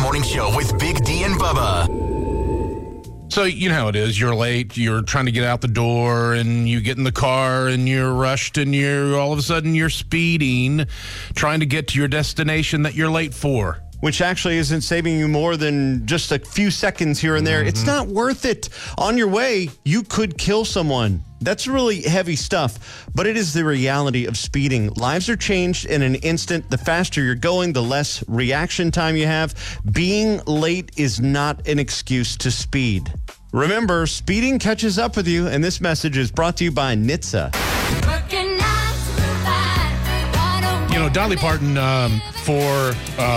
Morning Show with Big D and Bubba. So you know how it is. You're late. You're trying to get out the door, and you get in the car, and you're rushed, and all of a sudden you're speeding, trying to get to your destination that you're late for. Which actually isn't saving you more than just a few seconds here and there. It's not worth it. On your way, you could kill someone. That's really heavy stuff, but it is the reality of speeding. Lives are changed in an instant. The faster you're going, the less reaction time you have. Being late is not an excuse to speed. Remember, speeding catches up with you, and this message is brought to you by NHTSA. You know, Dolly Parton, for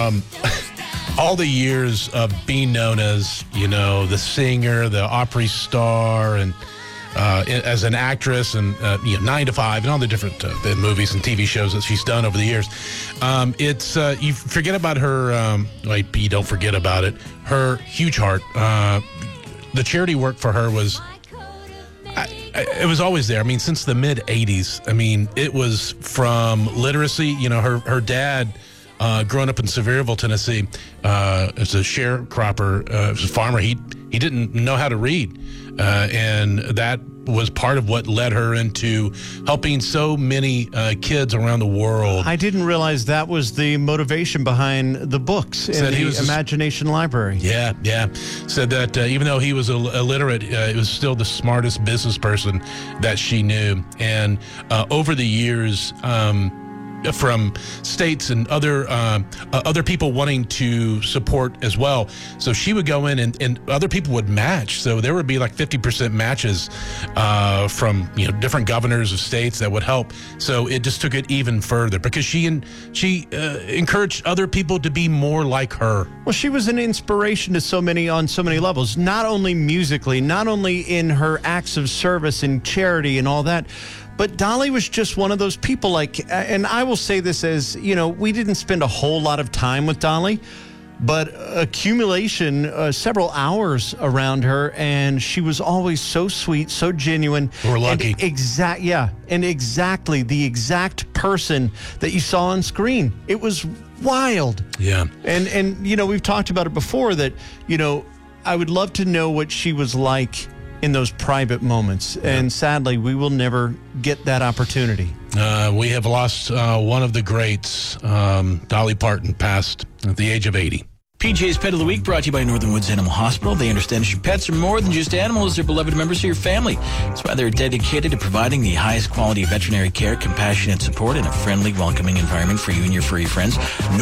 all the years of being known as, the singer, the Opry star, and as an actress, and 9 to 5, and all the different movies and TV shows that she's done over the years, you forget about her. You don't forget about it. Her huge heart. The charity work for her was. It was always there. I mean, since the mid 80s. I mean, it was from literacy. Her dad, growing up in Sevierville, Tennessee, as a sharecropper, as a farmer, he didn't know how to read, and that was part of what led her into helping so many kids around the world. I didn't realize that was the motivation behind the books in the Imagination Library. Yeah. Said that even though he was illiterate, he was still the smartest business person that she knew. And over the years, from states and other people wanting to support as well. So she would go in and other people would match. So there would be like 50% matches from different governors of states that would help. So it just took it even further because she encouraged other people to be more like her. Well, she was an inspiration to so many on so many levels, not only musically, not only in her acts of service and charity and all that, but Dolly was just one of those people, and I will say this as, we didn't spend a whole lot of time with Dolly, but accumulation, several hours around her, and she was always so sweet, so genuine. We're lucky. And exactly the exact person that you saw on screen. It was wild. Yeah. And we've talked about it before that, I would love to know what she was like in those private moments. And sadly, we will never get that opportunity. We have lost one of the greats. Dolly Parton passed at the age of 80. PJ's Pet of the Week brought to you by Northern Woods Animal Hospital. They understand that your pets are more than just animals. They're beloved members of your family. That's why they're dedicated to providing the highest quality veterinary care, compassionate support, and a friendly, welcoming environment for you and your furry friends.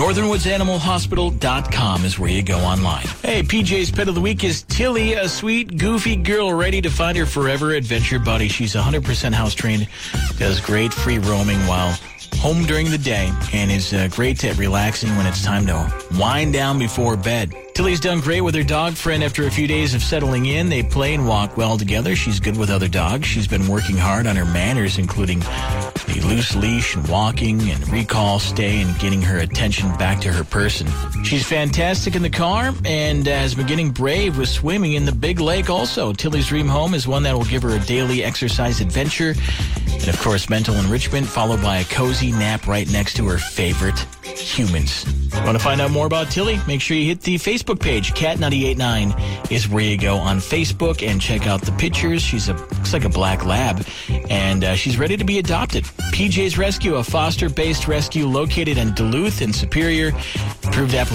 NorthernWoodsAnimalHospital.com is where you go online. Hey, PJ's Pet of the Week is Tilly, a sweet, goofy girl ready to find her forever adventure buddy. She's 100% house trained, does great free roaming while home during the day, and is great at relaxing when it's time to wind down before bed. Tilly's done great with her dog friend after a few days of settling in. They play and walk well together. She's good with other dogs. She's been working hard on her manners, including the loose leash and walking and recall stay and getting her attention back to her person. She's fantastic in the car and has been getting brave with swimming in the big lake also. Tilly's dream home is one that will give her a daily exercise adventure and, of course, mental enrichment, followed by a cozy nap right next to her favorite humans. Want to find out more about Tilly? Make sure you hit the Facebook page. Cat989 is where you go on Facebook and check out the pictures. She's looks like a black lab, and she's ready to be adopted. PJ's Rescue, a foster-based rescue located in Duluth and Superior. Approved application.